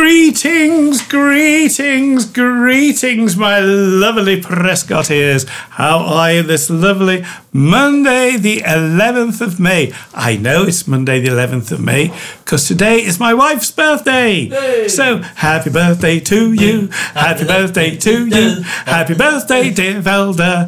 Greetings, greetings, greetings, my lovely Prescottiers. How are you this lovely Monday, the 11th of May? I know it's Monday, the 11th of May, because today is my wife's birthday. Yay. So, happy birthday to you. Happy birthday to you. Happy birthday, dear Velda.